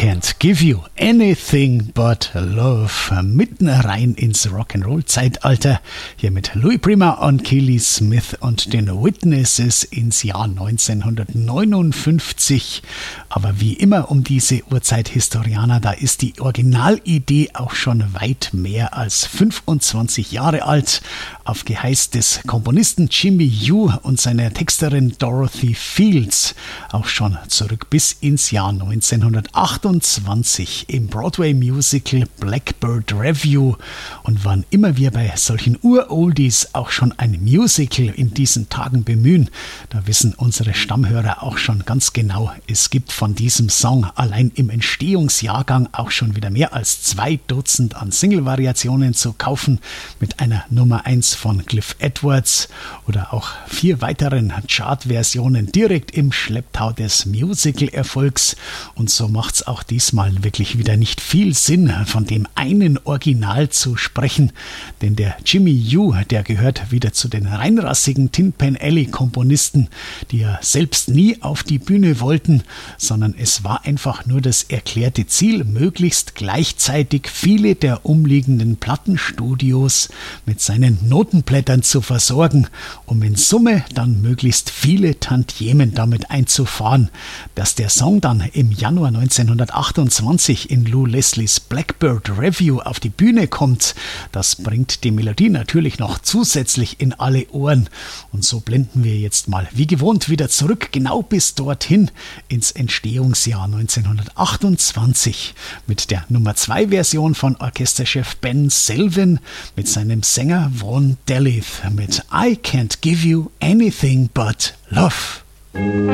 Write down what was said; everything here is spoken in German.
Can't Give You Anything But Love. Mitten rein ins Rock'n'Roll-Zeitalter. Hier mit Louis Prima und Keely Smith und den Witnesses ins Jahr 1959. Aber wie immer um diese Uhrzeit, Historianer, da ist die Originalidee auch schon weit mehr als 25 Jahre alt. Auf Geheiß des Komponisten Jimmy Yu und seiner Texterin Dorothy Fields. Auch schon zurück bis ins Jahr 1928 im Broadway-Musical Blackbird Revue. Und wann immer wir bei solchen Uroldies auch schon ein Musical in diesen Tagen bemühen, da wissen unsere Stammhörer auch schon ganz genau, es gibt von diesem Song allein im Entstehungsjahrgang auch schon wieder mehr als 2 Dutzend an Single-Variationen zu kaufen, mit einer Nummer 1 von Cliff Edwards oder auch 4 weiteren Chart-Versionen direkt im Schlepptau des Musical-Erfolgs. Und so macht's auch diesmal wirklich wieder nicht viel Sinn, von dem einen Original zu sprechen, denn der Jimmy Yu, der gehört wieder zu den reinrassigen Tin Pan Alley Komponisten, die ja selbst nie auf die Bühne wollten, sondern es war einfach nur das erklärte Ziel, möglichst gleichzeitig viele der umliegenden Plattenstudios mit seinen Notenblättern zu versorgen, um in Summe dann möglichst viele Tantiemen damit einzufahren. Dass der Song dann im Januar 1928 in Lou Leslies Blackbird Revue auf die Bühne kommt, das bringt die Melodie natürlich noch zusätzlich in alle Ohren. Und so blenden wir jetzt mal wie gewohnt wieder zurück, genau bis dorthin ins Entstehungsjahr 1928 mit der Nummer 2 Version von Orchesterchef Ben Selvin mit seinem Sänger Vaughn Delyth mit I Can't Give You Anything But Love.